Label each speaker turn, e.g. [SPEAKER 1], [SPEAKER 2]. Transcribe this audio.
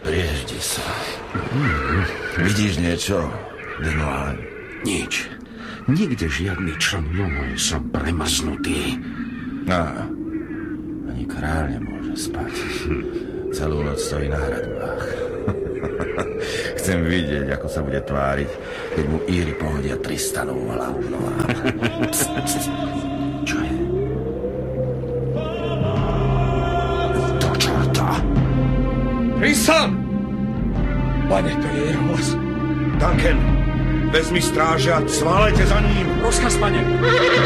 [SPEAKER 1] Prieždi sa. Vidíš niečo, Denoán?
[SPEAKER 2] Nič. Nikde žiadny člen, som premaznutý.
[SPEAKER 1] Ani kráľ nemôže spať. Celú noc stojí na hradbách. Chcem vidieť, ako sa bude tváriť, keď mu Íri pohodia Tristanovú hlavu.
[SPEAKER 2] Čo je? Do čorta!
[SPEAKER 3] Tristan! Pane, to je jeho hlas. Duncan, vezmi stráže a sválejte za ním.
[SPEAKER 4] Rozkaz, pane.